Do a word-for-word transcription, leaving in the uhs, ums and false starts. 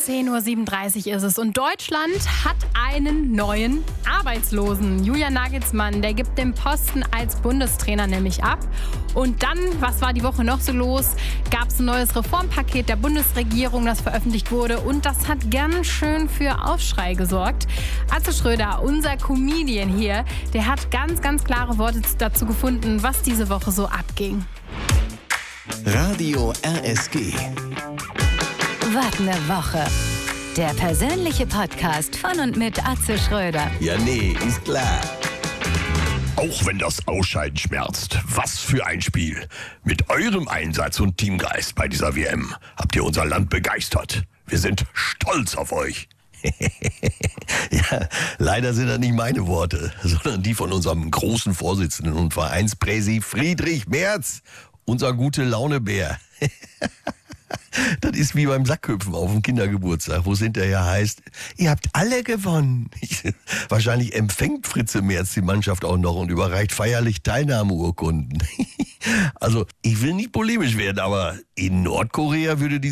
zehn Uhr siebenunddreißig ist es und Deutschland hat einen neuen Arbeitslosen. Julian Nagelsmann, der gibt den Posten als Bundestrainer nämlich ab. Und dann, was war die Woche noch so los? Gab es ein neues Reformpaket der Bundesregierung, das veröffentlicht wurde und das hat ganz schön für Aufschrei gesorgt. Atze Schröder, unser Comedian hier, der hat ganz, ganz klare Worte dazu gefunden, was diese Woche so abging. Radio R S G. Was ne Woche. Der persönliche Podcast von und mit Atze Schröder. Ja, nee, ist klar. Auch wenn das Ausscheiden schmerzt, was für ein Spiel. Mit eurem Einsatz und Teamgeist bei dieser W M habt ihr unser Land begeistert. Wir sind stolz auf euch. Ja, leider sind das nicht meine Worte, sondern die von unserem großen Vorsitzenden und Vereinspräsi Friedrich Merz, unser Gute-Laune-Bär. Das ist wie beim Sackhüpfen auf dem Kindergeburtstag, wo es hinterher heißt, ihr habt alle gewonnen. Wahrscheinlich empfängt Fritze Merz die Mannschaft auch noch und überreicht feierlich Teilnahmeurkunden. Also, ich will nicht polemisch werden, aber in Nordkorea würde die